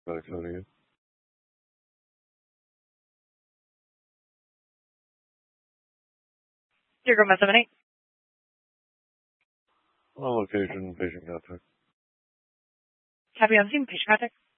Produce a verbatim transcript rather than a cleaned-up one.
Back to you. Your Grandma seven eight. On location, patient contact. Happy on scene, patient contact.